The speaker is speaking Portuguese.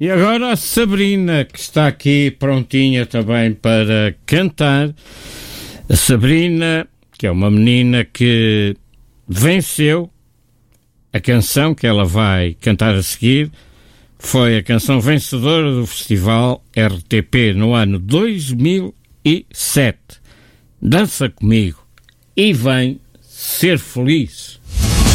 E agora a Sabrina, que está aqui prontinha também para cantar. A Sabrina, que é uma menina que venceu a canção que ela vai cantar a seguir, foi a canção vencedora do Festival RTP no ano 2007. Dança comigo e vem ser feliz.